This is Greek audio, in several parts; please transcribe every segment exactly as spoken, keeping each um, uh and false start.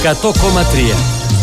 εκατό κόμμα τρία.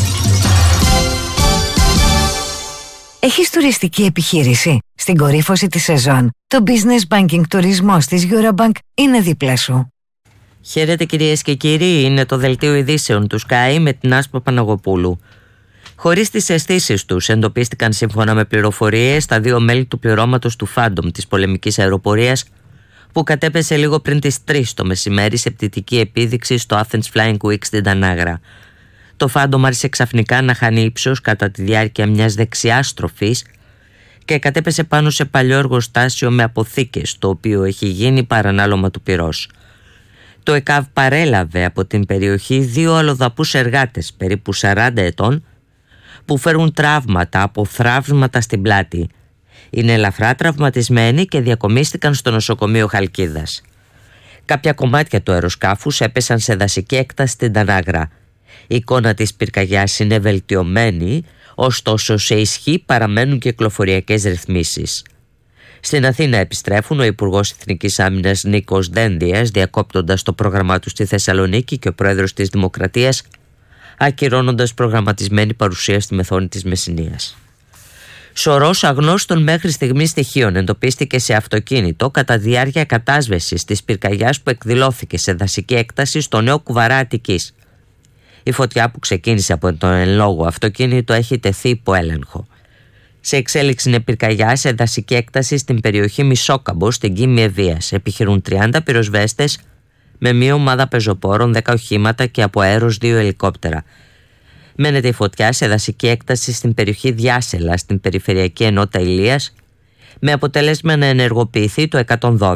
Έχεις τουριστική επιχείρηση? Στην κορύφωση της σεζόν, το Business Banking τουρισμός της Eurobank είναι δίπλα σου. Χαίρετε κυρίες και κύριοι, είναι το δελτίο ειδήσεων του Sky με την Άσπα Παναγοπούλου. Χωρίς τις αισθήσεις τους, εντοπίστηκαν σύμφωνα με πληροφορίες τα δύο μέλη του πληρώματος του Phantom της πολεμικής αεροπορίας που κατέπεσε λίγο πριν τις τρεις το μεσημέρι σε πτυτική επίδειξη στο Athens Flying Week στην Τανάγρα. Το Phantom άρχισε ξαφνικά να χάνει ύψος κατά τη διάρκεια μιας δεξιάς στροφής και κατέπεσε πάνω σε παλιό εργοστάσιο με αποθήκες, το οποίο έχει γίνει παρανάλωμα του πυρός. Το ΕΚΑΒ παρέλαβε από την περιοχή δύο αλλοδαπούς εργάτες περίπου σαράντα ετών που φέρουν τραύματα από θραύσματα στην πλάτη. Είναι ελαφρά τραυματισμένοι και διακομίστηκαν στο νοσοκομείο Χαλκίδας. Κάποια κομμάτια του αεροσκάφους έπεσαν σε δασική έκταση στην Τανάγρα. Η εικόνα της πυρκαγιάς είναι βελτιωμένη, ωστόσο σε ισχύ παραμένουν κυκλοφοριακές ρυθμίσεις. Στην Αθήνα επιστρέφουν ο Υπουργός Εθνικής Άμυνας Νίκος Δένδιας, διακόπτοντας το πρόγραμμά του στη Θεσσαλονίκη, και ο Πρόεδρος της Δημοκρατίας, ακυρώνοντας προγραμματισμένη παρουσία στη Μεθόνη της Μεσσηνίας. Σωρός αγνώστων μέχρι στιγμής στοιχείων εντοπίστηκε σε αυτοκίνητο κατά τη διάρκεια κατάσβεσης της πυρκαγιάς που εκδηλώθηκε σε δασική έκταση στο Νέο Κουβαρά Αττικής. Η φωτιά που ξεκίνησε από το εν λόγω αυτοκίνητο έχει τεθεί υπό έλεγχο. Σε εξέλιξη είναι πυρκαγιά σε δασική έκταση στην περιοχή Μισόκαμπο στην Κίμη Ευβοίας. Επιχειρούν τριάντα πυροσβέστες με μία ομάδα πεζοπόρων, δέκα οχήματα και από αέρος δύο ελικόπτερα. Μένεται η φωτιά σε δασική έκταση στην περιοχή Διάσελα στην περιφερειακή ενότητα Ηλίας, με αποτέλεσμα να ενεργοποιηθεί το εκατόν δώδεκα.